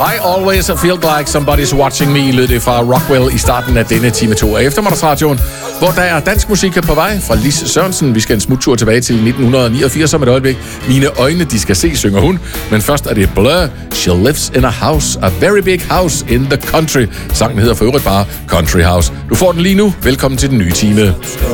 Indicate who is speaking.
Speaker 1: I always feel like somebody's watching me, lød det fra Rockwell i starten af denne time 2 af Eftermiddagsradioen, hvor der er dansk musik på vej fra Lis Sørensen. Vi skal en smuttur tilbage til 1989 om et øjeblik. Mine øjne, de skal se, synger hun. Men først er det Blur. She lives in a house, a very big house in the country. Sangen hedder for øvrigt bare Country House. Du får den lige nu. Velkommen til den nye time.